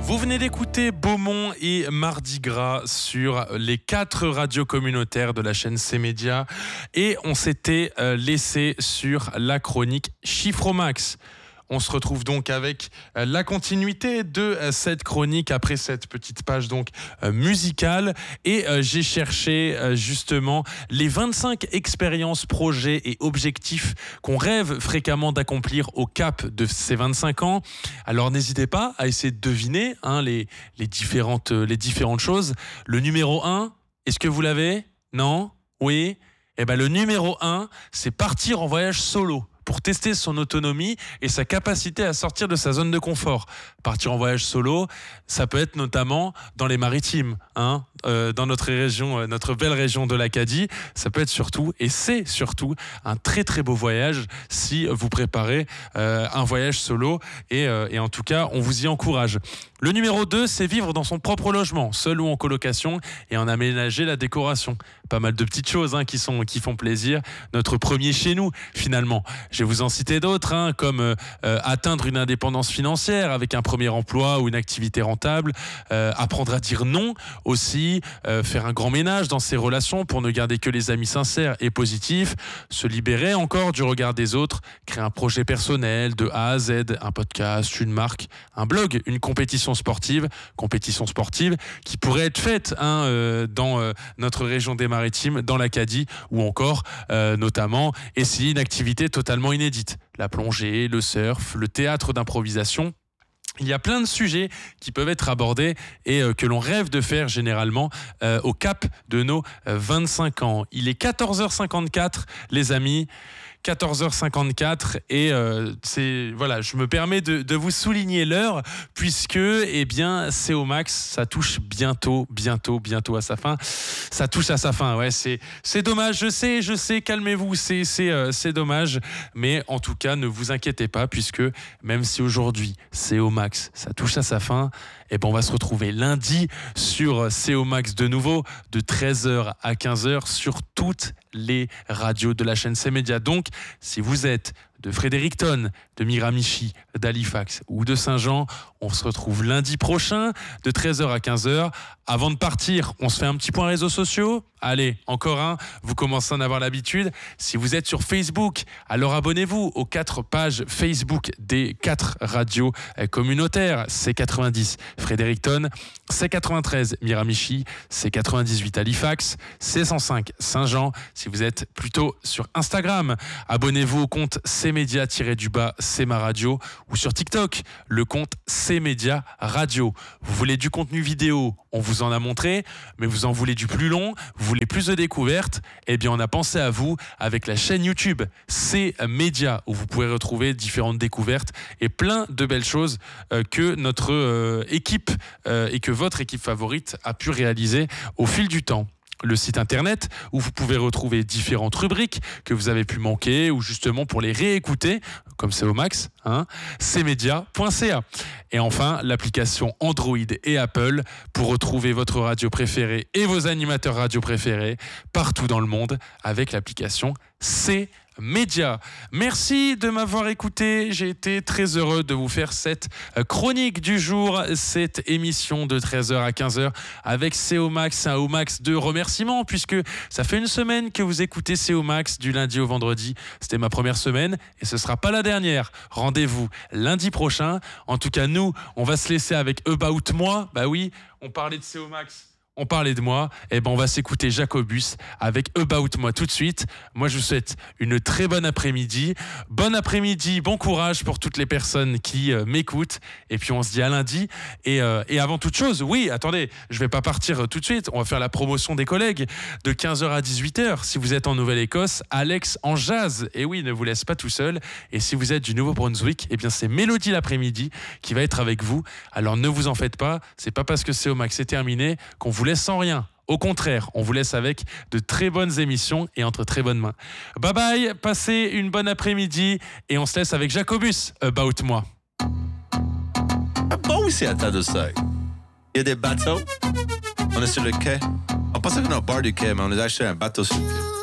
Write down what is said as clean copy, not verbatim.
Vous venez d'écouter Beaumont et Mardi Gras sur les 4 radios communautaires de la chaîne C-Média et on s'était laissé sur la chronique Chiffre au max. On se retrouve donc avec la continuité de cette chronique après cette petite page donc musicale et j'ai cherché justement les 25 expériences, projets et objectifs qu'on rêve fréquemment d'accomplir au cap de ces 25 ans. Alors n'hésitez pas à essayer de deviner les différentes choses. Le numéro 1, est-ce que vous l'avez ? Non ? Oui ? Eh ben le numéro 1, c'est partir en voyage solo pour tester son autonomie et sa capacité à sortir de sa zone de confort. Partir en voyage solo, ça peut être notamment dans les maritimes, dans notre région, notre belle région de l'Acadie. Ça peut être surtout, et c'est surtout, un très très beau voyage si vous préparez un voyage solo et en tout cas, on vous y encourage. Le numéro 2, c'est vivre dans son propre logement, seul ou en colocation, et en aménager la décoration. Pas mal de petites choses qui font plaisir. Notre premier chez nous, finalement. Je vais vous en citer d'autres, comme atteindre une indépendance financière avec un premier emploi ou une activité rentable, apprendre à dire non aussi, faire un grand ménage dans ses relations pour ne garder que les amis sincères et positifs, se libérer encore du regard des autres, créer un projet personnel de A à Z, un podcast, une marque, un blog, une compétition sportive qui pourrait être faite dans notre région des Maritimes, dans l'Acadie, ou encore notamment essayer une activité totalement inédite, la plongée, le surf, le théâtre d'improvisation. Il y a plein de sujets qui peuvent être abordés et que l'on rêve de faire généralement au cap de nos 25 ans. Il est 14h54, les amis. 14h54 et je me permets de vous souligner l'heure puisque c'est au max, ça touche bientôt à sa fin. Ça touche à sa fin, ouais, c'est dommage, je sais, calmez-vous, c'est dommage, mais en tout cas ne vous inquiétez pas puisque même si aujourd'hui c'est au max, ça touche à sa fin, on va se retrouver lundi sur CO Max de nouveau de 13h à 15h sur toutes les radios de la chaîne C-Média. Donc, si vous êtes de Fredericton, de Miramichi, d'Halifax ou de Saint-Jean, on se retrouve lundi prochain de 13h à 15h. Avant de partir, on se fait un petit point réseaux sociaux. Allez, encore un, vous commencez à en avoir l'habitude. Si vous êtes sur Facebook, alors abonnez-vous aux 4 pages Facebook des 4 radios communautaires. C90 Fredericton, C93 Miramichi, C98 Halifax, C105 Saint-Jean. Si vous êtes plutôt sur Instagram, abonnez-vous au compte C-Média-du-bas C'est ma radio ou sur TikTok, le compte C-Média Radio. Vous voulez du contenu vidéo, on vous en a montré, mais vous en voulez du plus long, vous voulez plus de découvertes, on a pensé à vous avec la chaîne YouTube C-Média où vous pouvez retrouver différentes découvertes et plein de belles choses que notre équipe et que votre équipe favorite a pu réaliser au fil du temps. Le site internet où vous pouvez retrouver différentes rubriques que vous avez pu manquer ou justement pour les réécouter, comme c'est au max, cmedia.ca. Et enfin, l'application Android et Apple pour retrouver votre radio préférée et vos animateurs radio préférés partout dans le monde avec l'application C-Média. Merci de m'avoir écouté. J'ai été très heureux de vous faire cette chronique du jour, cette émission de 13h à 15h avec CO Max, un au max de remerciements puisque ça fait une semaine que vous écoutez CO Max du lundi au vendredi. C'était ma première semaine et ce sera pas la dernière. Rendez-vous lundi prochain. En tout cas, nous, on va se laisser avec About Moi. Bah oui, on parlait de CO Max. On parlait de moi, on va s'écouter Jacobus avec About Moi tout de suite. Moi, je vous souhaite une très bonne après-midi. Bon après-midi, bon courage pour toutes les personnes qui m'écoutent. Et puis, on se dit à lundi. Et avant toute chose, oui, attendez, je vais pas partir tout de suite. On va faire la promotion des collègues de 15h à 18h. Si vous êtes en Nouvelle-Écosse, Alex en jazz. Et oui, ne vous laisse pas tout seul. Et si vous êtes du Nouveau-Brunswick, c'est Mélodie l'après-midi qui va être avec vous. Alors, ne vous en faites pas. C'est pas parce que c'est au max, c'est terminé qu'on vous laisse sans rien. Au contraire, on vous laisse avec de très bonnes émissions et entre très bonnes mains. Bye bye, passez une bonne après-midi et on se laisse avec Jacobus, About Moi. Bon, ici à Tadoussac, il y a des bateaux. On est sur le quai. On pensait qu'on est au bord du quai, mais on a acheté un bateau sur le quai.